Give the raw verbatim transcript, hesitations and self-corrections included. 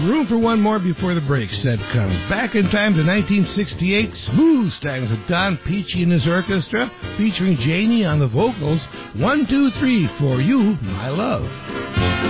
room for one more before the break set comes. Back in time to nineteen sixty-eight, smooth styles of Don Peachy and his orchestra, featuring Janie on the vocals. One, two, three, for you, my love.